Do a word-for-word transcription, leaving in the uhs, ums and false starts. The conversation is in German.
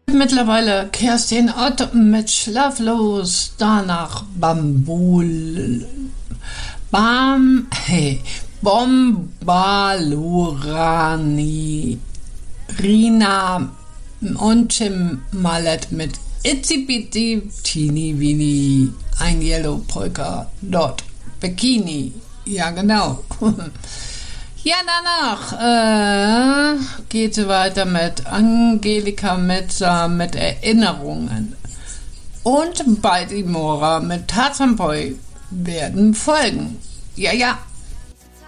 Mittlerweile Kerstin Ott mit Schlaflos, danach Bambul, Bam, hey, Bombalurani, Rina und Tim Mallet mit Itsy Bitsy Teeny Weeny, ein Yellow Polka Dot Bikini, ja genau. Ja, danach äh, geht es weiter mit Angelika Metzer mit Erinnerungen. Und Baltimora mit Tarzan Boy werden folgen. Ja, ja.